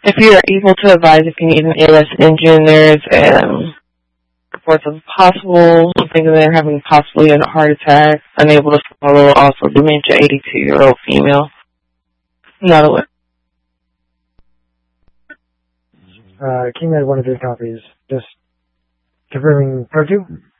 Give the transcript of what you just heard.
If you are able to advise if you need an ALS engine, there's reports of possible, thinking they're having possibly a heart attack, unable to swallow, also dementia, 82-year-old female. Not aware. King had 1 of 3 copies. Just confirming part 2.